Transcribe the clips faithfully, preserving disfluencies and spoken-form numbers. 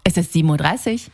Es ist sieben Uhr dreißig.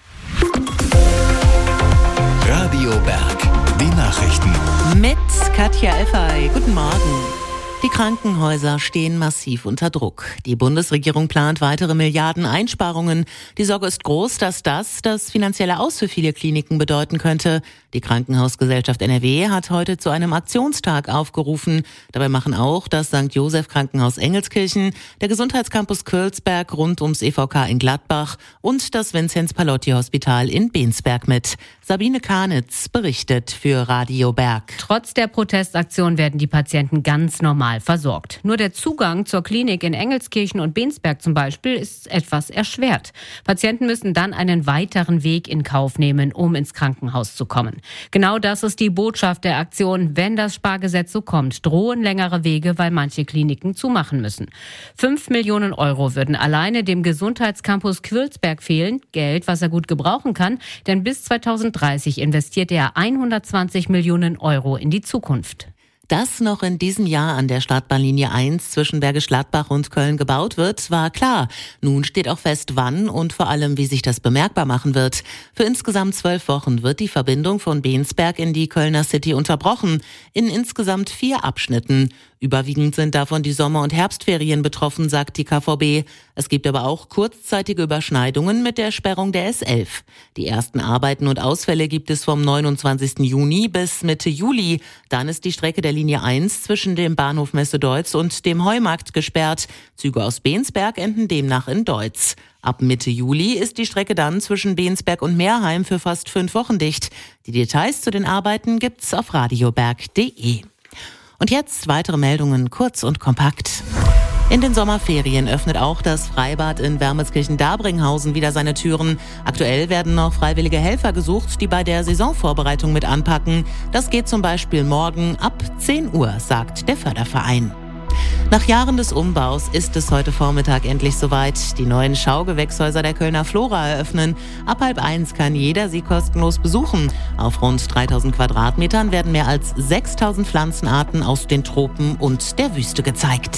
Radio Berg, die Nachrichten. Mit Katja Effay. Guten Morgen. Die Krankenhäuser stehen massiv unter Druck. Die Bundesregierung plant weitere Milliarden Einsparungen. Die Sorge ist groß, dass das das finanzielle Aus für viele Kliniken bedeuten könnte. Die Krankenhausgesellschaft N R W hat heute zu einem Aktionstag aufgerufen. Dabei machen auch das Sankt Joseph Krankenhaus Engelskirchen, der Gesundheitscampus Kölsberg rund ums E V K in Gladbach und das Vinzenz-Pallotti-Hospital in Bensberg mit. Sabine Kahnitz berichtet für Radio Berg. Trotz der Protestaktion werden die Patienten ganz normal versorgt. Nur der Zugang zur Klinik in Engelskirchen und Bensberg zum Beispiel ist etwas erschwert. Patienten müssen dann einen weiteren Weg in Kauf nehmen, um ins Krankenhaus zu kommen. Genau das ist die Botschaft der Aktion. Wenn das Spargesetz so kommt, drohen längere Wege, weil manche Kliniken zumachen müssen. Fünf Millionen Euro würden alleine dem Gesundheitscampus Kölsberg fehlen. Geld, was er gut gebrauchen kann, denn bis zweitausenddreißig investiert er hundertzwanzig Millionen Euro in die Zukunft. Dass noch in diesem Jahr an der Startbahnlinie eins zwischen Bergisch Gladbach und Köln gebaut wird, war klar. Nun steht auch fest, wann und vor allem, wie sich das bemerkbar machen wird. Für insgesamt zwölf Wochen wird die Verbindung von Bensberg in die Kölner City unterbrochen, in insgesamt vier Abschnitten. Überwiegend sind davon die Sommer- und Herbstferien betroffen, sagt die K V B. Es gibt aber auch kurzzeitige Überschneidungen mit der Sperrung der S elf. Die ersten Arbeiten und Ausfälle gibt es vom neunundzwanzigsten Juni bis Mitte Juli. Dann ist die Strecke der Linie eins zwischen dem Bahnhof Messe-Deutz und dem Heumarkt gesperrt. Züge aus Bensberg enden demnach in Deutz. Ab Mitte Juli ist die Strecke dann zwischen Bensberg und Meerheim für fast fünf Wochen dicht. Die Details zu den Arbeiten gibt's auf radioberg punkt de. Und jetzt weitere Meldungen, kurz und kompakt. In den Sommerferien öffnet auch das Freibad in Wermelskirchen-Dabringhausen wieder seine Türen. Aktuell werden noch freiwillige Helfer gesucht, die bei der Saisonvorbereitung mit anpacken. Das geht zum Beispiel morgen ab zehn Uhr, sagt der Förderverein. Nach Jahren des Umbaus ist es heute Vormittag endlich soweit. Die neuen Schaugewächshäuser der Kölner Flora eröffnen. Ab halb eins kann jeder sie kostenlos besuchen. Auf rund dreitausend Quadratmetern werden mehr als sechstausend Pflanzenarten aus den Tropen und der Wüste gezeigt.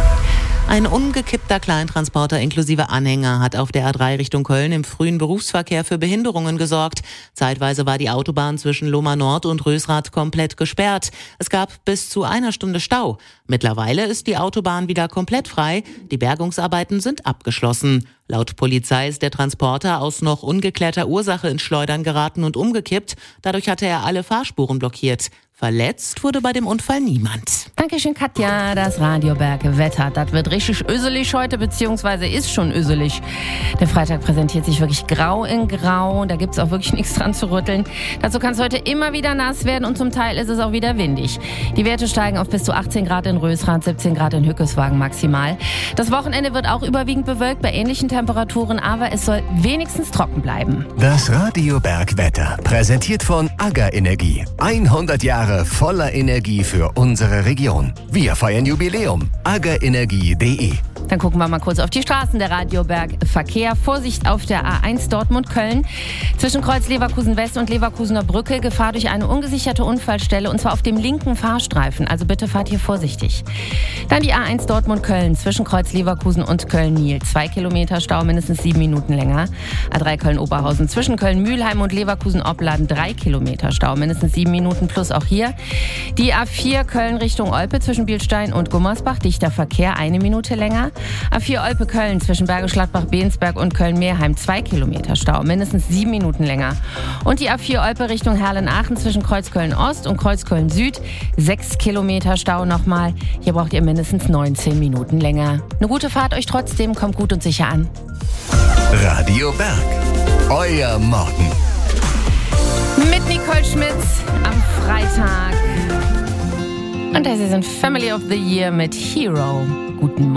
Ein umgekippter Kleintransporter inklusive Anhänger hat auf der A drei Richtung Köln im frühen Berufsverkehr für Behinderungen gesorgt. Zeitweise war die Autobahn zwischen Lohmar Nord und Rösrath komplett gesperrt. Es gab bis zu einer Stunde Stau. Mittlerweile ist die Autobahn wieder komplett frei. Die Bergungsarbeiten sind abgeschlossen. Laut Polizei ist der Transporter aus noch ungeklärter Ursache ins Schleudern geraten und umgekippt. Dadurch hatte er alle Fahrspuren blockiert. Verletzt wurde bei dem Unfall niemand. Dankeschön, Katja. Das Radio Berg Wetter, das wird richtig öselig heute, beziehungsweise ist schon öselig. Der Freitag präsentiert sich wirklich grau in grau. Da gibt's auch wirklich nichts dran zu rütteln. Dazu kann es heute immer wieder nass werden und zum Teil ist es auch wieder windig. Die Werte steigen auf bis zu achtzehn Grad in Rösrath, siebzehn Grad in Hückeswagen maximal. Das Wochenende wird auch überwiegend bewölkt bei ähnlichen Temperaturen, aber es soll wenigstens trocken bleiben. Das Radio Berg Wetter, präsentiert von AGA Energie. hundert Jahre voller Energie für unsere Region. Wir feiern Jubiläum. aga energie punkt de. Dann gucken wir mal kurz auf die Straßen der Radio Berg Verkehr. Vorsicht auf der A eins Dortmund-Köln. Zwischen Kreuz Leverkusen-West und Leverkusener Brücke Gefahr durch eine ungesicherte Unfallstelle und zwar auf dem linken Fahrstreifen. Also bitte fahrt hier vorsichtig. Dann die A eins Dortmund-Köln zwischen Kreuz Leverkusen und Köln-Niel. Zwei Kilometer Stau, mindestens sieben Minuten länger. A drei Köln-Oberhausen zwischen Köln-Mühlheim und Leverkusen-Opladen. Drei Kilometer Stau, mindestens sieben Minuten plus auch hier. Die A vier Köln Richtung Olpe zwischen Bielstein und Gummersbach. Dichter Verkehr, eine Minute länger. A vier Olpe-Köln zwischen Bergisch Gladbach, Bensberg und Köln-Meerheim. Zwei Kilometer Stau, mindestens sieben Minuten länger. Und die A vier Olpe Richtung Herlen-Aachen zwischen Kreuzköln-Ost und Kreuzköln-Süd. Sechs Kilometer Stau nochmal. Hier braucht ihr mindestens neunzehn Minuten länger. Eine gute Fahrt euch trotzdem, kommt gut und sicher an. Radio Berg, euer Morgen. Mit Nicole Schmitz am Freitag. Und das ist ein Family of the Year mit Hero. Guten Morgen.